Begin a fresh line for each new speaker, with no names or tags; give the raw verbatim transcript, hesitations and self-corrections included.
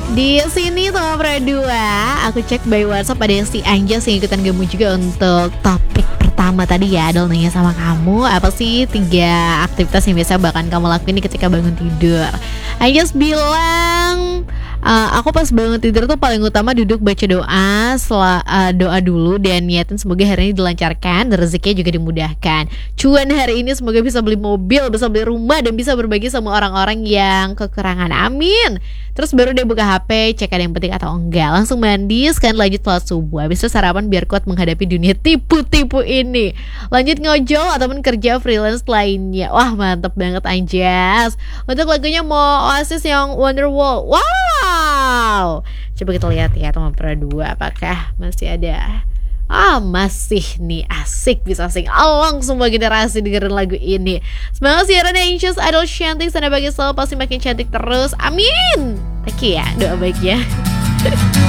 Di sini sama Pro dua, aku cek by WhatsApp ada si Anjas yang ikutan gabung juga untuk topik pertama tadi ya. Adel nanya sama kamu, apa sih tiga aktivitas yang biasa bahkan kamu lakuin ketika bangun tidur? Anjas bilang, Uh, aku pas bangun tidur tuh paling utama duduk baca doa, sel- uh, doa dulu dan niatin semoga hari ini dilancarkan dan rezekinya juga dimudahkan. Cuan hari ini semoga bisa beli mobil, bisa beli rumah dan bisa berbagi sama orang-orang yang kekurangan. Amin. Terus baru dia buka H P, cek ada yang penting atau enggak. Langsung mandi, sekalian lanjut sholat subuh. Habis itu sarapan biar kuat menghadapi dunia tipu-tipu ini. Lanjut ngojol ataupun kerja freelance lainnya. Wah, mantep banget Anjas. Untuk lagunya mau Oasis yang Wonderwall. Wow, coba kita lihat ya teman Pro dua, apakah masih ada. Ah, masih nih, asik, bisa sing along semua generasi dengerin lagu ini. Semangat siaran Anxious Idol Cantik, sana bagi selalu pasti makin cantik terus. Amin. Thank you ya doa baiknya.